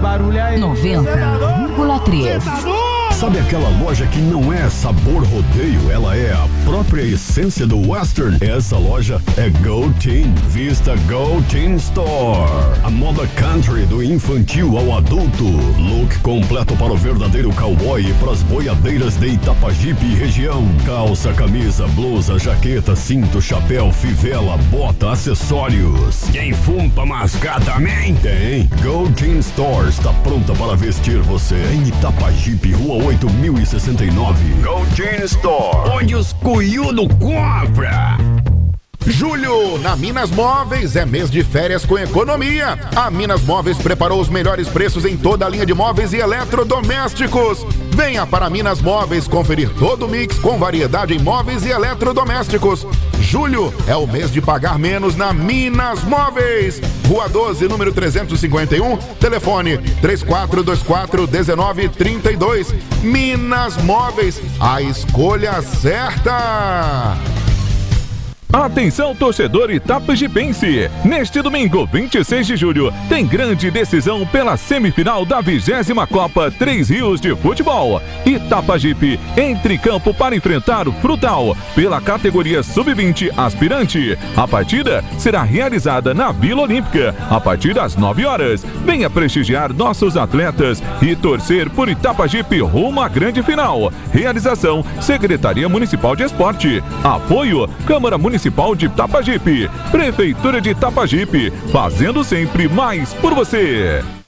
barulho aí. 90,3. Sabe aquela loja que não é sabor rodeio, ela é a própria essência do Western? Essa loja é Go Teen. Vista Go Teen Store. A moda country do infantil ao adulto. Look completo para o verdadeiro cowboy e para as boiadeiras de Itapajipe e região. Calça, camisa, blusa, jaqueta, cinto, chapéu, fivela, bota, acessórios. Quem fuma pra mascar também tem. Go Teen Store está pronta para vestir você em Itapajipe, Rua 8069. Go Teen Store, onde os cuiudo compra. Julho, na Minas Móveis, é mês de férias com economia. A Minas Móveis preparou os melhores preços em toda a linha de móveis e eletrodomésticos. Venha para Minas Móveis conferir todo o mix com variedade em móveis e eletrodomésticos. Julho é o mês de pagar menos na Minas Móveis. Rua 12, número 351, telefone 3424-1932. Minas Móveis, a escolha certa. Atenção, torcedor itapajipense! Neste domingo, 26 de julho, tem grande decisão pela semifinal da 20ª Copa Três Rios de Futebol. Itapajipe entra em campo para enfrentar o Frutal pela categoria Sub-20 aspirante. A partida será realizada na Vila Olímpica a partir das 9 horas. Venha prestigiar nossos atletas e torcer por Itapajipe rumo à grande final. Realização: Secretaria Municipal de Esporte. Apoio: Câmara Municipal de Itapajipe. Prefeitura de Itapajipe, fazendo sempre mais por você.